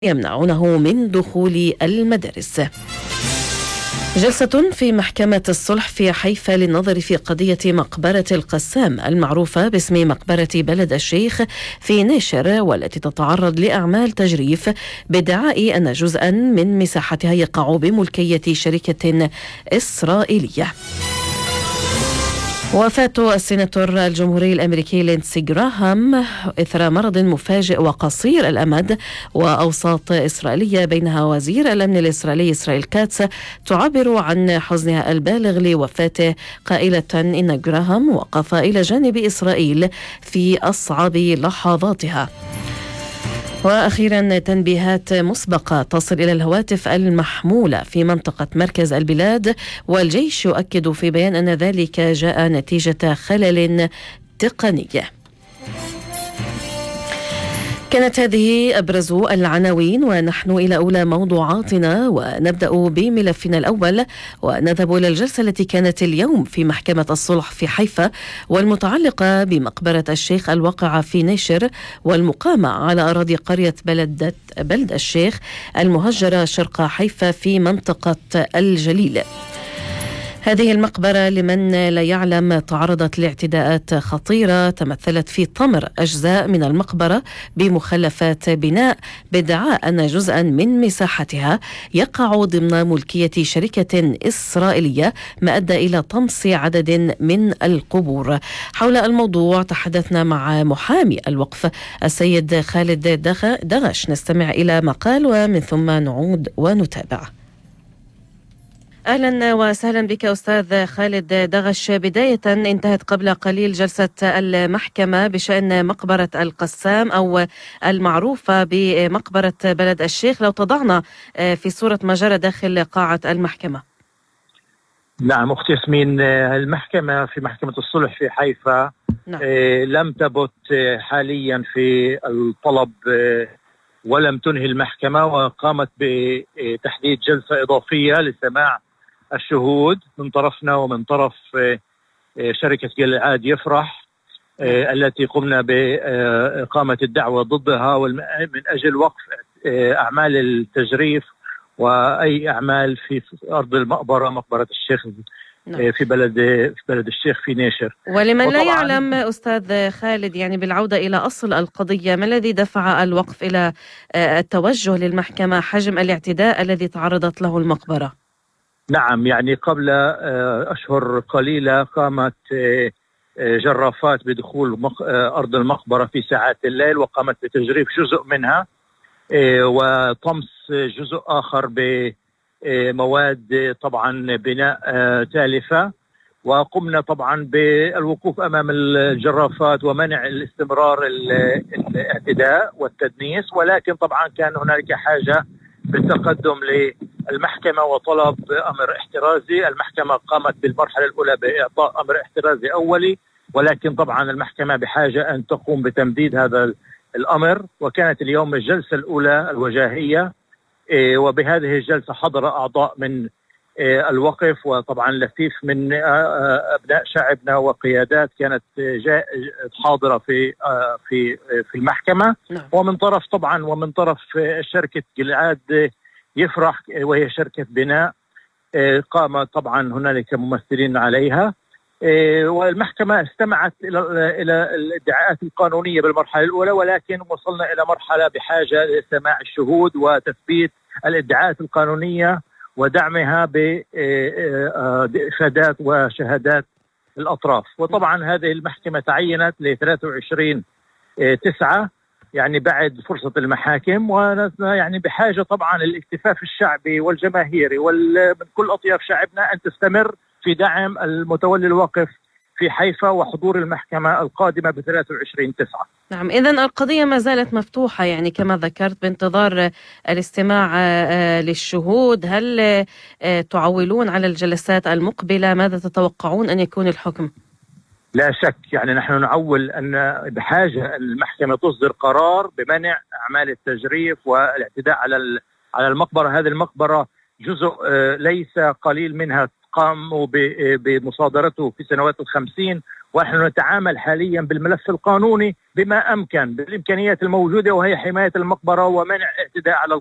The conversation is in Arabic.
يمنعونه من دخول المدارس. جلسة في محكمة الصلح في حيفا للنظر في قضية مقبرة القسام المعروفة باسم مقبرة بلد الشيخ في نيشر، والتي تتعرض لأعمال تجريف بادعاء أن جزءا من مساحتها يقع بملكية شركة إسرائيلية. وفاة السيناتور الجمهوري الأمريكي لينسي جراهام إثر مرض مفاجئ وقصير الأمد وأوساط إسرائيلية، بينها وزير الأمن الإسرائيلي إسرائيل كاتس تعبر عن حزنها البالغ لوفاته، قائلة إن جراهام وقف إلى جانب إسرائيل في أصعب لحظاتها. وأخيرا تنبيهات مسبقة تصل إلى الهواتف المحمولة في منطقة مركز البلاد، والجيش يؤكد في بيان أن ذلك جاء نتيجة خلل تقني. كانت هذه أبرز العناوين، ونحن إلى أولى موضوعاتنا، ونبدأ بملفنا الأول ونذهب إلى الجلسة التي كانت اليوم في محكمة الصلح في حيفا والمتعلقة بمقبرة الشيخ الواقعة في نيشر والمقامة على أراضي قرية بلد الشيخ المهجرة شرق حيفا في منطقة الجليل. هذه المقبرة لمن لا يعلم تعرضت لاعتداءات خطيرة تمثلت في طمر أجزاء من المقبرة بمخلفات بناء بادعاء أن جزءا من مساحتها يقع ضمن ملكية شركة إسرائيلية، ما أدى إلى طمس عدد من القبور. حول الموضوع تحدثنا مع محامي الوقف السيد خالد دغش. نستمع إلى ما قال ومن ثم نعود ونتابع. أهلا وسهلا بك أستاذ خالد دغش. بداية، انتهت قبل قليل جلسة المحكمة بشأن مقبرة القسام أو المعروفة بمقبرة بلد الشيخ. لو تضعنا في صورة ما جرى داخل قاعة المحكمة. نعم أختي ياسمين، المحكمة في محكمة الصلح في حيفا نعم. لم تبت حاليا في الطلب ولم تنهي المحكمة، وقامت بتحديد جلسة إضافية لسماع الشهود من طرفنا ومن طرف شركة جلعاد يفرح التي قمنا بإقامة الدعوة ضدها من أجل وقف أعمال التجريف وأي أعمال في أرض المقبرة، مقبرة الشيخ في بلد الشيخ في نيشر. ولمن لا يعلم أستاذ خالد، يعني بالعودة إلى أصل القضية، ما الذي دفع الوقف إلى التوجه للمحكمة؟ حجم الاعتداء الذي تعرضت له المقبرة. نعم، يعني قبل أشهر قليلة قامت جرافات بدخول أرض المقبرة في ساعات الليل، وقامت بتجريف جزء منها وطمس جزء آخر بمواد طبعا بناء تالفة، وقمنا طبعا بالوقوف أمام الجرافات ومنع الاستمرار الاعتداء والتدنيس، ولكن طبعا كان هنالك حاجة بالتقدم للمحكمة وطلب أمر احترازي. المحكمة قامت بالمرحلة الأولى بإعطاء أمر احترازي أولي، ولكن طبعا المحكمة بحاجة أن تقوم بتمديد هذا الأمر، وكانت اليوم الجلسة الأولى الوجاهية، وبهذه الجلسة حضر أعضاء من الوقف وطبعا لفيف من أبناء شعبنا وقيادات كانت حاضرة في المحكمة. ومن طرف طبعا ومن طرف شركة جلعاد يفرح وهي شركة بناء قام طبعا هنالك ممثلين عليها، والمحكمة استمعت إلى الادعاءات القانونية بالمرحلة الأولى، ولكن وصلنا إلى مرحلة بحاجة لسماع الشهود وتثبيت الادعاءات القانونية ودعمها بإفادات وشهادات الأطراف. وطبعا هذه المحكمة تعينت ل 23/9 يعني بعد فرصة المحاكم، ويعني بحاجة طبعا الاكتفاف الشعبي والجماهيري من كل أطياف شعبنا أن تستمر في دعم المتولي الوقف في حيفا وحضور المحكمة القادمة ب 23/9. نعم، إذن القضية ما زالت مفتوحة، يعني كما ذكرت بانتظار الاستماع للشهود. هل تعولون على الجلسات المقبلة؟ ماذا تتوقعون أن يكون الحكم؟ لا شك، يعني نحن نعول أن بحاجة المحكمة تصدر قرار بمنع أعمال التجريف والاعتداء على المقبرة. هذه المقبرة جزء ليس قليل منها قاموا بمصادرته في سنوات 50 ونحن نتعامل حاليا بالملف القانوني بما أمكن بالإمكانيات الموجودة، وهي حماية المقبرة ومنع اعتداء على